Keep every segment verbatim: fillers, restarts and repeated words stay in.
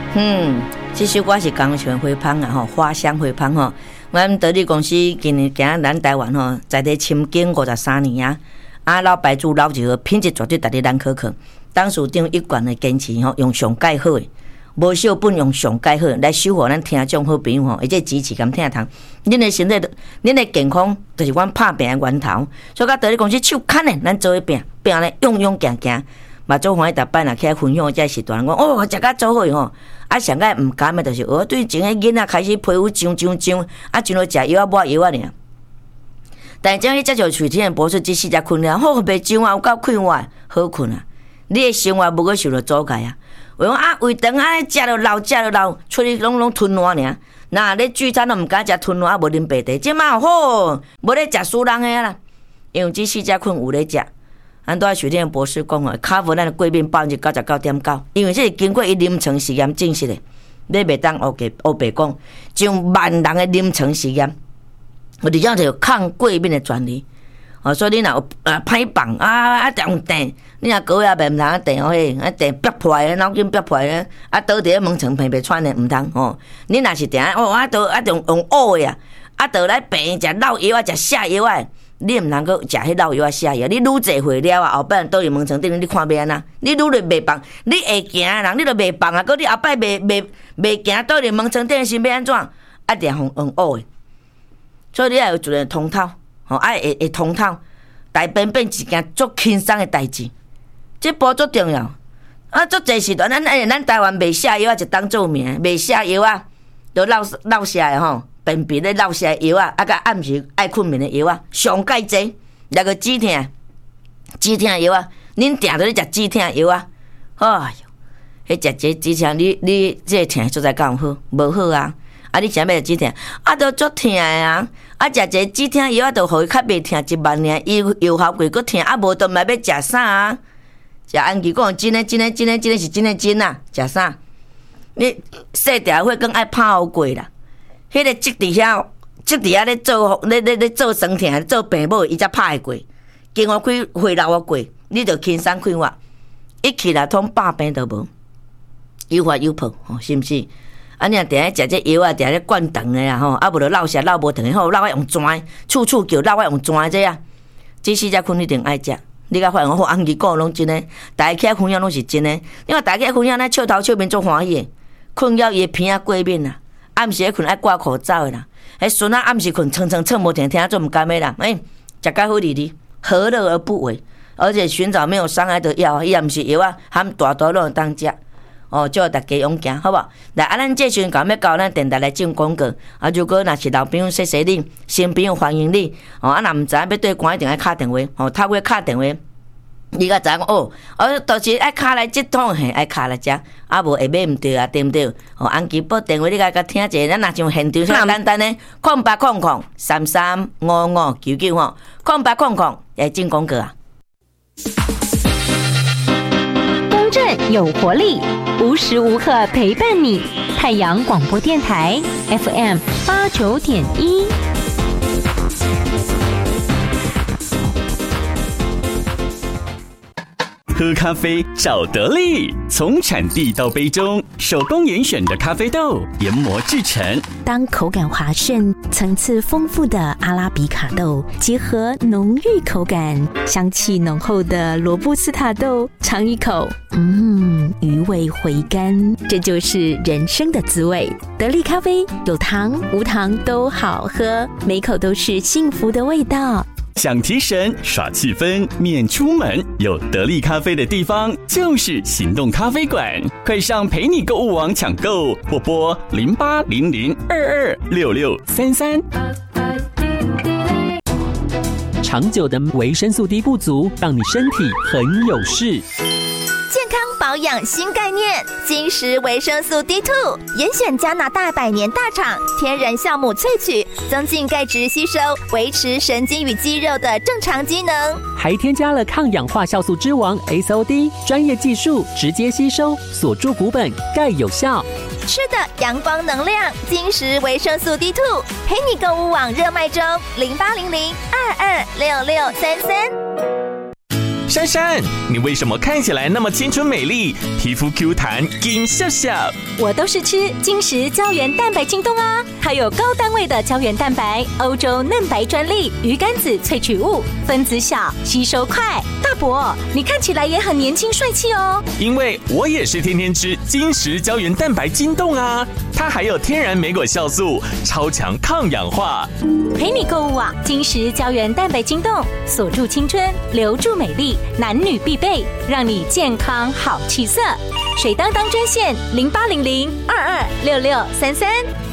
嗯，这首歌是江泉花芳啊，吼，花香花芳吼。阮得力公司今年行咱台湾吼，在地深耕五十三年啊，啊老牌子老字号，品质绝对值得咱可靠。董事长一贯的坚持吼，用上介好的，无小本用上介好的来守护咱听众好朋友吼，而且支持甘听通。恁的身体，恁的健康，就是阮拍拼的源头。所以甲得力公司手牵的，咱做伙拼，拼咧勇勇行行。嘛，做欢喜逐摆若起来分享这时段，讲哦，食甲做伙吼，啊，上个毋甘的，就是哦，对前个囡仔开始皮肤痒痒痒，啊，就落食药啊，抹药啊尔。但是这样接受水天的博士，即四只困了，好袂痒啊，有够快活，好困啊。你的生活无搁受到阻碍啊。有讲啊，胃肠啊，食着老，食着老，出去拢拢吞烂尔。那咧聚餐都毋敢食吞烂，啊，无啉白茶，即马好，无咧食输人的啦。因为即四只困有咧食。咱拄仔水天博士讲哦，卡服咱的贵宾百分之九十九点九，因为这是经过伊临床实验证实的，你袂当黑白黑白讲，像万人的临床实验，有伫种就有抗过敏的专利。哦，所以你若有啊歹放啊啊用电，你若高压袂毋通啊电哦嘿，啊电憋破的，脑筋憋破的，啊倒伫咧门床鼻鼻喘的毋通哦。你若是定哦啊倒啊用用乌的啊，啊倒来病食老药啊，食下药啊。你毋通搁食迄老药啊、下药，你愈侪会了啊，后摆倒去门床顶，你看要安怎？你愈咧袂放，你会行的人，你都袂放啊，搁你后摆袂袂袂行倒去门床顶是要安怎？啊，定用用乌的，所以你要有一个通透，吼，爱会会通透，大便变一件足轻松的代志，这步足重要。啊，足侪时段，咱哎，咱台湾卖下药啊，就当做名，卖下药啊，都落落下的吼。便秘咧落下药啊，啊甲暗时爱困眠的药啊，上介济，那个止痛止痛药啊，恁定着咧食止痛药啊，哎哟，迄食这止痛，你你这痛所在敢有好？无好啊！啊，你想要止痛，啊，都足痛的啊！啊，食这止痛药啊，都互伊较袂痛一万尔，伊药效过佫痛，啊，无都毋知要食啥啊？食安琪讲真诶真诶真诶真诶是真诶真啊！食啥？你细条血更爱泡过啦。迄个积伫遐，积伫遐咧做咧咧咧做酸痛，做病某，伊才拍会过。经过开血流啊过，你就轻松快活。一起来通百病都无，有发有泡，吼，是毋是？啊，你若定咧食这药啊，定咧灌肠的啊，吼，啊无就落下落无肠的，吼，落爱用钻，处处叫落爱用钻这啊。这四只困一定爱食。你甲发现我安琪讲拢真诶，大家起来分享拢是真诶。因为大家分享咱笑头笑面足欢喜的，困扰伊鼻啊过敏啊。暗时困爱挂口罩的啦，迄孙仔暗时困蹭蹭蹭无停，听做毋甘的啦。哎、欸，食甲好哩哩，何乐而不为？而且寻找没有伤害的药，伊也毋是药啊，含大大拢当食。哦，叫大家勇行，好无？来，啊，咱这时阵要交咱电台来进广告。啊，如果若是老朋友谢谢你，新朋友欢迎你。哦，啊，若毋知要对官一定爱敲电话，哦，透过敲电话。你甲知影哦，哦，就是爱敲来接通，嘿，爱敲来遮，啊无下尾毋对啊，对毋对？哦，安琪拨电话你甲甲听者，咱若像现场像简单呢，空八空空三三五五九九吼，空八空空来进广告啊。 公正有活力，无时无刻陪伴你。太阳广播电台 F M 八九点一。 喝咖啡找得力，从产地到杯中，手工严选的咖啡豆研磨制成。 当口感滑顺、层次丰富的阿拉比卡豆结合浓郁口感、香气浓厚的罗布斯塔豆，尝一口，嗯，余味回甘，这就是人生的滋味。得力咖啡有糖无糖都好喝，每口都是幸福的味道。 想提神耍气氛免出门，有得力咖啡的地方就是行动咖啡馆，快上陪你购物网抢购，或拨零八零零二二六六三三。 长久的维生素 D 不足，让你身体很有事。 健康保养新概念，金石维生素 D 二 严选加拿大百年大厂天然酵母萃取，增进钙质吸收，维持神经与肌肉的正常机能， 还添加了抗氧化酵素之王 S O D 专业技术，直接吸收，锁住骨本，钙有效。 吃的阳光能量，金石维生素 D 二 陪你购物网热卖中，零八零零二二六六三三。 珊珊，你为什么看起来那么青春美丽，皮肤 Q 弹，金笑笑？ 我都是吃金石胶原蛋白晶冻啊，它有高单位的胶原蛋白，欧洲嫩白专利，鱼肝子萃取物，分子小，吸收快。大伯，你看起来也很年轻帅气哦。 因为我也是天天吃金石胶原蛋白晶冻啊，它还有天然莓果酵素，超强抗氧化。 陪你购物啊，金石胶原蛋白晶冻，锁住青春，留住美丽，男女必备，让你健康好气色。水当当专线零八零零二二六六三三。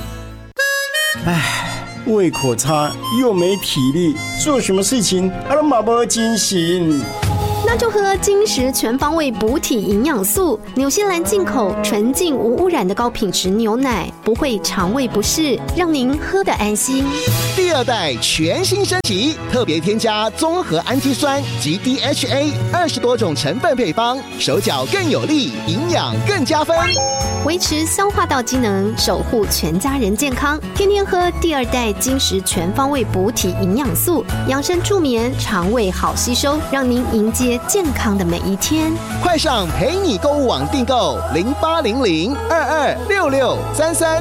唉，胃口差又没体力，做什么事情啊都马不精神。 那就喝金石全方位补体营养素，纽西兰进口纯净无污染的高品质牛奶，不会肠胃不适，让您喝得安心。 第二代全新升级，特别添加综合氨基酸及 D H A 二十多种成分配方，手脚更有力，营养更加分， 维持消化道机能，守护全家人健康。天天喝第二代金石全方位补体营养素，养生助眠，肠胃好吸收，让您迎接健康的每一天。 快上陪你购物网订购零八零零二二六六三三。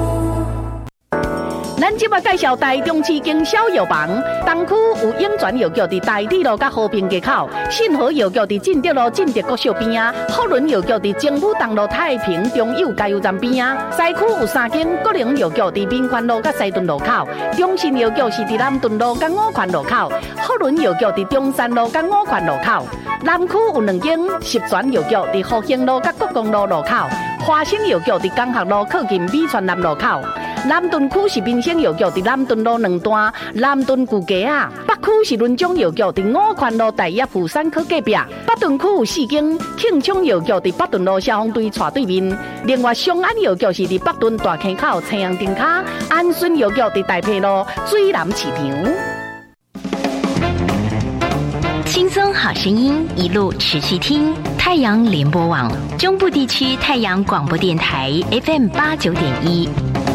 咱即马介绍台中市经销药房，东区有永泉药局伫台铁路甲和平街口，信和药局伫进德路进德国小边啊，福伦药局伫政府东路太平中友加油站边啊，西区有三间国营药局伫民权路甲西屯路口，中信药局是伫南屯路甲五权路口，福伦药局伫中山路甲五权路口，南区有两间十全药局伫福兴路甲国公路路口，华兴药局伫江学路靠近美泉南路口。南屯区是民生药局伫南屯路两段南屯旧街啊，北区是伦中药局伫五权路大业富山科隔壁，北屯区有四间庆昌药局伫北屯路消防队斜对面，另外松安药局是伫北屯大坑口青阳灯卡，安顺药局伫大埔路水南市场。 轻松好声音，一路持续听太阳联播网中部地区太阳广播电台 F M 八九点一。